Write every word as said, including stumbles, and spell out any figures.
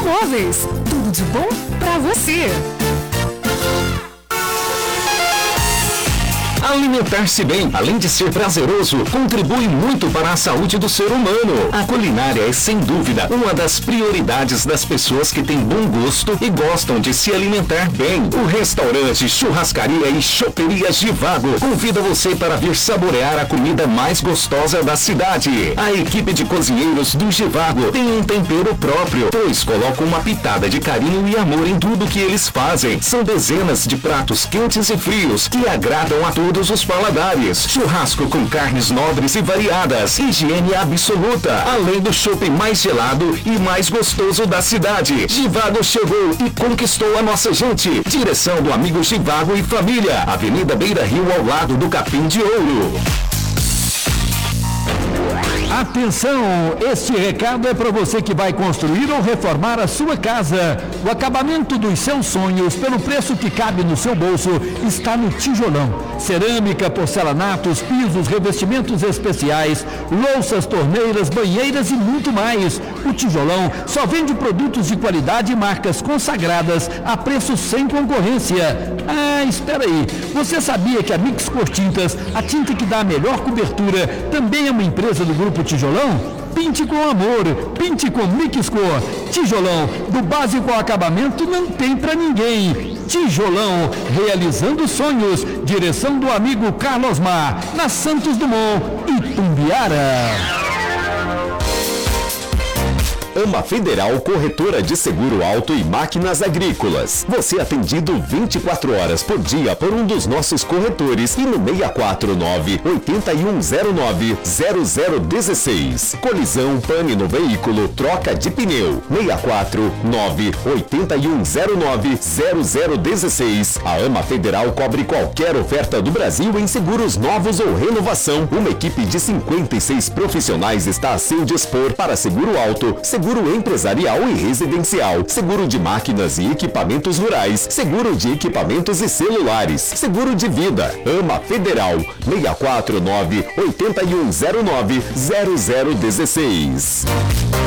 Móveis. Tudo de bom pra você. Alimentar-se bem, além de ser prazeroso, contribui muito para a saúde do ser humano. A culinária é, sem dúvida, uma das prioridades das pessoas que têm bom gosto e gostam de se alimentar bem. O restaurante, churrascaria e choperia Givago convida você para vir saborear a comida mais gostosa da cidade. A equipe de cozinheiros do Givago tem um tempero próprio, pois colocam uma pitada de carinho e amor em tudo que eles fazem. São dezenas de pratos quentes e frios que agradam a todos os paladares. Churrasco com carnes nobres e variadas, higiene absoluta, além do chopp mais gelado e mais gostoso da cidade. Givago chegou e conquistou a nossa gente. Direção do amigo Givago e família, Avenida Beira Rio, ao lado do Capim de Ouro. Atenção, este recado é para você que vai construir ou reformar a sua casa. O acabamento dos seus sonhos, pelo preço que cabe no seu bolso, está no Tijolão. Cerâmica, porcelanatos, pisos, revestimentos especiais, louças, torneiras, banheiras e muito mais. O Tijolão só vende produtos de qualidade e marcas consagradas a preço sem concorrência. Ah, espera aí. Você sabia que a Mix Cor Tintas, a tinta que dá a melhor cobertura, também é uma empresa do Grupo Tijolão? Pinte com amor, pinte com Mix Cor. Tijolão, do básico ao acabamento, não tem pra ninguém. Tijolão, realizando sonhos. Direção do amigo Carlos Mar, na Santos Dumont, Itumbiara. AMA Federal Corretora de Seguro Auto e Máquinas Agrícolas. Você é atendido vinte e quatro horas por dia por um dos nossos corretores e no seis quatro nove, oito um zero nove, zero zero um seis. Colisão, pane no veículo, troca de pneu. seis quatro nove, oito um zero nove, zero zero um seis. A AMA Federal cobre qualquer oferta do Brasil em seguros novos ou renovação. Uma equipe de cinquenta e seis profissionais está a seu dispor para seguro auto, seguro seguro empresarial e residencial, seguro de máquinas e equipamentos rurais, seguro de equipamentos e celulares, seguro de vida. AMA Federal, seis quatro nove, oito um zero nove, zero zero um seis.